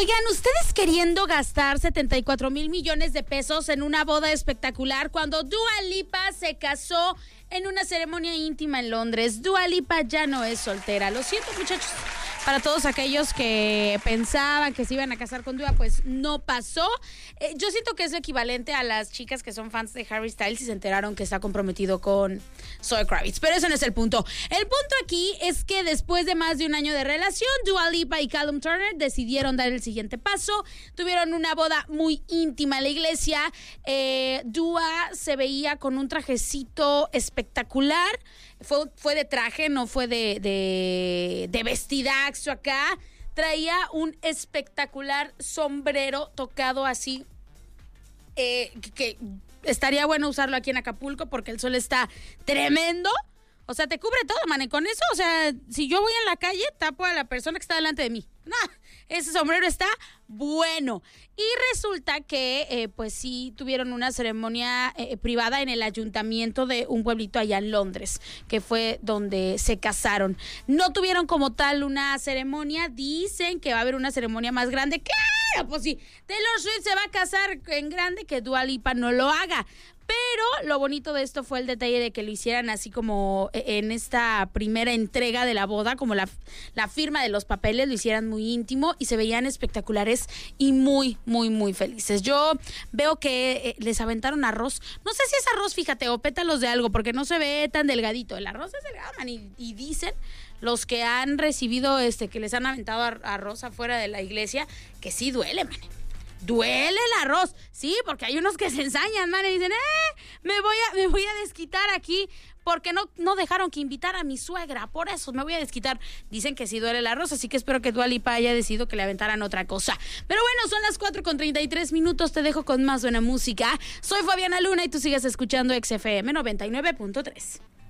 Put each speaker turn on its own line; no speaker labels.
Oigan, ustedes queriendo gastar 74 mil millones de pesos en una boda espectacular cuando Dua Lipa se casó en una ceremonia íntima en Londres. Dua Lipa ya no es soltera. Lo siento, muchachos. Para todos aquellos que pensaban que se iban a casar con Dua, pues no pasó. Yo siento que es lo equivalente a las chicas que son fans de Harry Styles y se enteraron que está comprometido con Zoe Kravitz. Pero eso no es el punto. El punto aquí es que después de más de un año de relación, Dua Lipa y Callum Turner decidieron dar el siguiente paso. Tuvieron una boda muy íntima en la iglesia. Dua se veía con un trajecito espectacular. Fue de traje, no fue de vestidaxo acá. Traía un espectacular sombrero tocado así, que estaría bueno usarlo aquí en Acapulco porque el sol está tremendo. O sea, te cubre todo, man. Y con eso, o sea, si yo voy en la calle, tapo a la persona que está delante de mí. No, ese sombrero está bueno. Y resulta que, pues sí, tuvieron una ceremonia privada en el ayuntamiento de un pueblito allá en Londres, que fue donde se casaron. No tuvieron como tal una ceremonia. Dicen que va a haber una ceremonia más grande. ¡Claro! Pues sí, Taylor Swift se va a casar en grande, que Dua Lipa no lo haga. Pero lo bonito de esto fue el detalle de que lo hicieran así como en esta primera entrega de la boda, como la firma de los papeles, lo hicieran muy íntimo y se veían espectaculares y muy, muy, muy felices. Yo veo que les aventaron arroz, no sé si es arroz, fíjate, o pétalos de algo, porque no se ve tan delgadito. El arroz es delgado, man, y dicen los que han recibido, que les han aventado arroz afuera de la iglesia, que sí duele, man. Duele el arroz, sí, porque hay unos que se ensañan, man, y dicen, me voy a desquitar aquí porque no dejaron que invitara a mi suegra, por eso me voy a desquitar. Dicen que sí duele el arroz, así que espero que Dua Lipa haya decidido que le aventaran otra cosa. Pero bueno, son las 4:33, te dejo con más buena música. Soy Fabiana Luna y tú sigues escuchando XFM 99.3.